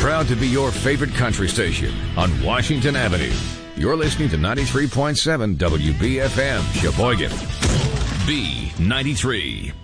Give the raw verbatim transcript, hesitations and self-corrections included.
Proud to be your favorite country station on Washington Avenue. You're listening to ninety-three point seven W B F M, Sheboygan. B ninety-three.